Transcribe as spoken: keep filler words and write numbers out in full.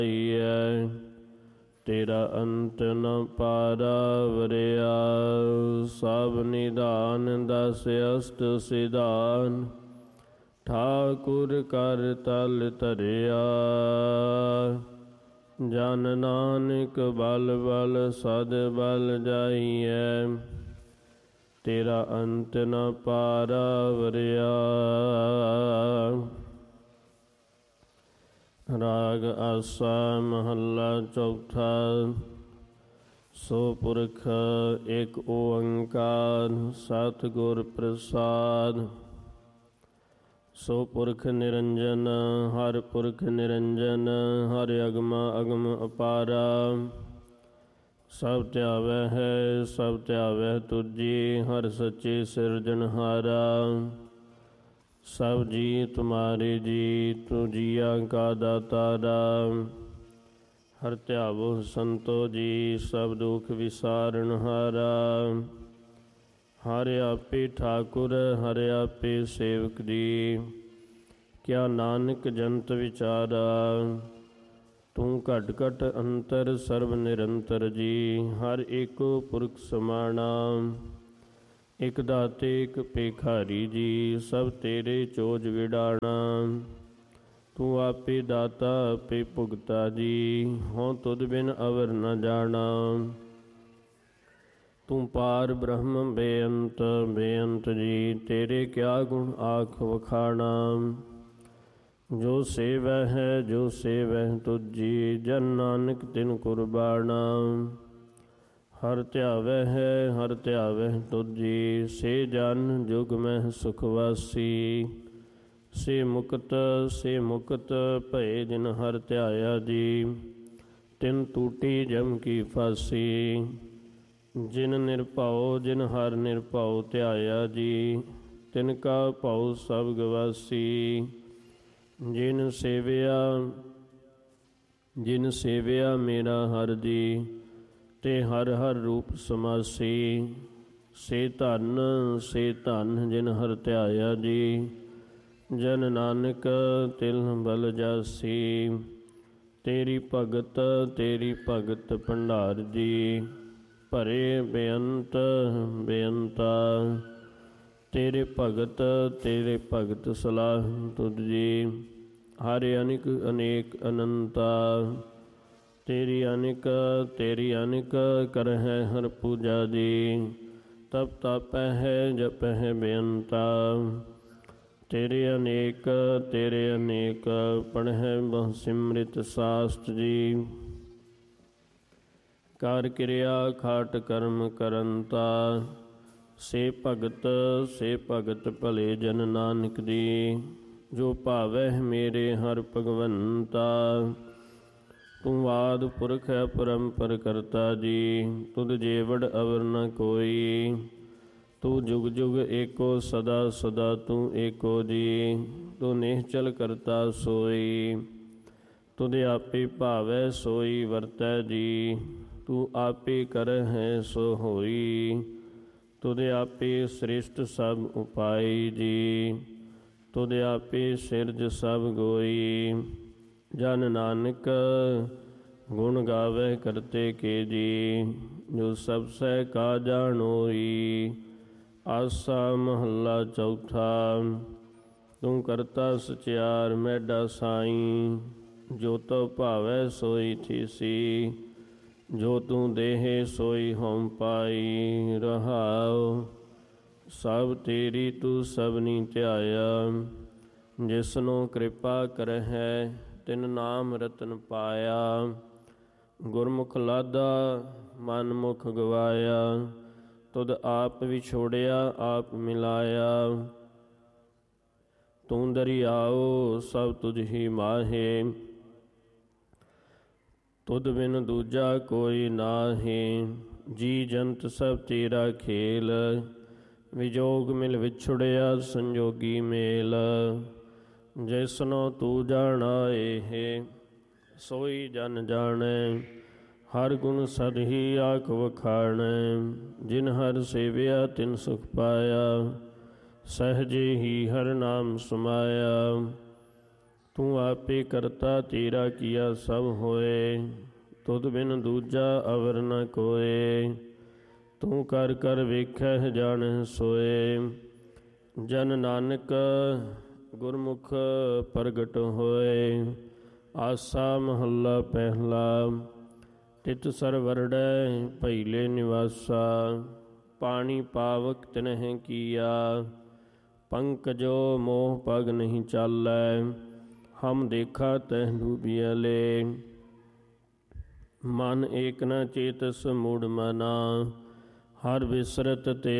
ਤੇਰਾ ਅੰਤ ਨ ਪਾਰਾ ਵਰਿਆ। ਸਭ ਨਿਧਾਨ ਦਸ ਅਸ਼ਟ ਸਿਧਾਨ, ਠਾਕੁਰ ਕਰ ਤਲ ਧਰਿਆ। ਜਨ ਨਾਨਕ ਬਲ ਬਲ ਸਦ ਬਲ ਜਾਈਐ, ਤੇਰਾ ਅੰਤ ਨ ਪਾਰਾ ਵਰਿਆ। ਰਾਗ ਆਸਾ ਮਹੱਲਾ ਚੌਥਾ। ਸੋ ਪੁਰਖ ਏਕ ਓੰਕਾਰ, ਸਤਿਗੁਰ ਪ੍ਰਸਾਦ। ਸੋ ਪੁਰਖ ਨਿਰੰਜਨ, ਹਰ ਪੁਰਖ ਨਿਰੰਜਨ, ਹਰਿ ਅਗਮ ਅਗਮ ਅਪਾਰਾ। ਸਭ ਧਿਆਵੈ ਹੈ ਸਭ ਧਿਆਵੈ ਤੁਝੀ, ਹਰਿ ਸੱਚੇ ਸਿਰਜਣਹਾਰਾ। ਸਭ ਜੀ ਤੁਮਾਰੇ ਜੀ, ਤੂੰ ਜੀਆ ਕਾ ਦਾਤਾਰਾ। ਹਰਿ ਧਿਆਵੋ ਸੰਤੋ ਜੀ, ਸਭ ਦੁਖ ਵਿਸਾਰਨਹਾਰਾ। ਹਰਿ ਆਪੇ ਠਾਕੁਰ, ਹਰਿ ਆਪੇ ਸੇਵਕ ਜੀ, ਕਿਆ ਨਾਨਕ ਜੰਤ ਵਿਚਾਰਾ। ਤੂੰ ਘਟ ਘਟ ਅੰਤਰ ਸਰਬ ਨਿਰੰਤਰ ਜੀ, ਹਰ ਏਕੋ ਪੁਰਖ ਸਮਾਣਾ। ਇਕ ਦਾਤੇ ਇਕ ਭੇਖਾਰੀ ਜੀ, ਸਭ ਤੇਰੇ ਚੋਜ ਵਿਡਾਣਾ। ਤੂੰ ਆਪੇ ਦਾਤਾ ਆਪੇ ਭੁਗਤਾ ਜੀ, ਹੋਂ ਤੁਧ ਬਿਨ ਅਵਰ ਨ ਜਾਣਾ। ਤੂੰ ਪਾਰ ਬ੍ਰਹਮ ਬੇਅੰਤ ਬੇਅੰਤ ਜੀ, ਤੇਰੇ ਕਿਆ ਗੁਣ ਆਖ ਵਖਾਣਾ। ਜੋ ਸੇਵੈ ਹੈ ਜੋ ਸੇਵੈ ਤੁਝੀ, ਜਨ ਨਾਨਕ ਤਿਨ ਕੁਰਬਾਣਾ। ਹਰਿ ਧਿਆਵੈ ਹੈ ਹਰਿ ਧਿਆਵੈ ਤੁਝੀ, ਸੇ ਜਨ ਜੁਗ ਮਹਿ ਸੁਖ ਵਾਸੀ। ਸੇ ਮੁਕਤ ਸੇ ਮੁਕਤ ਭਏ ਜਿਨ ਹਰਿ ਧਿਆਇਆ ਜੀ, ਤਿਨ ਟੂਟੀ ਜਮ ਕੀ ਫਾਸੀ। ਜਿਨ ਨਿਰਭਉ ਜਿਨ ਹਰਿ ਨਿਰਭਉ ਧਿਆਇਆ ਜੀ, ਤਿਨ ਕਾ ਭਉ ਸਭ ਗਵਾਸੀ। ਜਿਨ ਸੇਵਿਆ ਜਿਨ ਸੇਵਿਆ ਮੇਰਾ ਹਰਿ ਜੀ, ਤੇ ਹਰ ਹਰ ਰੂਪ ਸਮਾਸੀ। ਸੇ ਧਨ ਸੇ ਧਨ ਜਿਨ ਹਰਿ ਧਿਆਇਆ ਜੀ, ਜਨ ਨਾਨਕ ਤਿਲ ਬਲ ਜਾਸੀ। ਤੇਰੀ ਭਗਤ ਤੇਰੀ ਭਗਤ ਭੰਡਾਰ ਜੀ, ਭਰੇ ਬੇਅੰਤ ਬੇਅੰਤਾ। ਤੇਰੇ ਭਗਤ ਤੇਰੇ ਭਗਤ ਸਲਾਹ ਤੁਧ ਜੀ, ਹਰਿ ਅਨਿਕ ਅਨੇਕ ਅਨੰਤਾ। ਤੇਰੀ ਅਨਿਕ ਤੇਰੀ ਅਨਿਕ ਕਰਹਿ ਹਰਿ ਪੂਜਾ ਜੀ, ਤਪ ਤਾਪੈ ਹੈ ਜਪਹਿ ਬੇਅੰਤਾ। ਤੇਰੇ ਅਨੇਕ ਤੇਰੇ ਅਨੇਕ ਪੜ੍ਹੈ ਬਹੁ ਸਿਮ੍ਰਿਤ ਸਾਸਤ ਜੀ। ਕਰ ਕਿਰਿਆ ਖਾਟ ਕਰਮ ਕਰੰਤਾ, ਸੇ ਭਗਤ ਸੇ ਭਗਤ ਭਲੇ ਜਨ ਨਾਨਕ ਜੀ। ਜੋ ਭਾਵੈ ਮੇਰੇ ਹਰਿ ਭਗਵੰਤਾ, ਤੂੰ ਆਦਿ ਪੁਰਖ ਅਪਰੰਪਰ ਕਰਤਾ ਜੀ। ਤੁਧ ਜੇਵੜ ਅਵਰ ਨ ਕੋਈ, ਤੂੰ ਜੁਗ ਜੁਗ ਏਕੋ ਸਦਾ ਸਦਾ ਤੂੰ ਏਕੋ ਜੀ। ਤੂੰ ਨਿਹਚਲ ਕਰਤਾ ਸੋਈ, ਤੁਧ ਆਪੇ ਭਾਵੈ ਸੋਈ ਵਰਤੈ ਜੀ। ਤੂੰ ਆਪੇ ਕਰਹਿ ਸੋ ਹੋਈ, ਤੁਧ ਆਪੇ ਸ੍ਰਿਸ਼ਟ ਸਭ ਉਪਾਈ ਜੀ। ਤੁਧ ਆਪੇ ਸਿਰਜ ਸਭ ਗੋਈ, ਜਨ ਨਾਨਕ ਗੁਣ ਗਾਵੇ ਕਰਤੇ ਕੇ ਜੀ। ਜੋ ਸਭ ਸਹਿ ਕਾ ਜਾਣੋਈ, ਆਸਾ ਮਹੱਲਾ ਚੌਥਾ। ਤੂੰ ਕਰਤਾ ਸਚਿਆਰ ਮੈਡਾ ਸਾਈਂ, ਜੋ ਤੋ ਭਾਵੈ ਸੋਈ ਥੀਸੀ। ਜੋ ਤੂੰ ਦੇਹੇ ਸੋਈ ਹਉ ਪਾਈ, ਰਹਾਉ ਸਭ ਤੇਰੀ ਤੂੰ ਸਭਨੀ ਧਿਆਇਆ। ਜਿਸਨੂੰ ਕਿਰਪਾ ਕਰਹਿ ਤਿਨ ਨਾਮ ਰਤਨ ਪਾਇਆ। ਗੁਰਮੁਖ ਲਾਦਾ ਮਨ ਮੁਖ ਗਵਾਇਆ, ਤੁਧ ਆਪ ਵਿਛੋੜਿਆ ਆਪ ਮਿਲਾਇਆ। ਤੂੰ ਦਰਿਆਓ ਸਭ ਤੁਝ ਹੀ ਮਾਹੇ, ਤੁਧ ਬਿਨ ਦੂਜਾ ਕੋਈ ਨਾਹੀਂ। ਜੀ ਜੰਤ ਸਭ ਤੇਰਾ ਖੇਲ, ਵਿਜੋਗ ਮਿਲ ਵਿਛੁੜਿਆ ਸੰਜੋਗੀ ਮੇਲ। ਜਿਸਨੋ ਤੂੰ ਜਾਣਾ ਏਹ, ਸੋਈ ਜਨ ਜਾਣੈ। ਹਰ ਗੁਣ ਸਦ ਹੀ ਆਖ ਵਖਾਣੈ, ਜਿਨ ਹਰ ਸੇਵਿਆ ਤਿਨ ਸੁਖ ਪਾਇਆ। ਸਹਜੇ ਹੀ ਹਰ ਨਾਮ ਸਮਾਇਆ, ਤੂੰ ਆਪੇ ਕਰਤਾ ਤੇਰਾ ਕੀਆ ਸਭ ਹੋਏ, ਤੁਧ ਬਿਨ ਦੂਜਾ ਅਵਰ ਨ ਕੋਏ। ਤੂੰ ਕਰ ਕਰ ਵੇਖੈ ਜਾਣਹਿ ਸੋਏ, ਜਨ ਨਾਨਕ ਗੁਰਮੁਖ ਪ੍ਰਗਟ ਹੋਏ। ਆਸਾ ਮਹੱਲਾ ਪਹਿਲਾ। ਤਿਤ ਸਰਵਰੜੈ ਭੈਲੇ ਨਿਵਾਸਾ, ਪਾਣੀ ਪਾਵਕ ਤਿਨਹਿ ਕੀਆ। ਪੰਕਜੋ ਮੋਹ ਪਗ ਨਹੀਂ ਚਾਲੈ, ਹਮ ਦੇਖਾ ਤਹਿ ਡੂਬਿਆ ਲੇ। ਮਨ ਏਕ ਨ ਚੇਤਸ ਮੂੜ ਮਨਾ, ਹਰ ਬਿਸਰਤ ਤੇ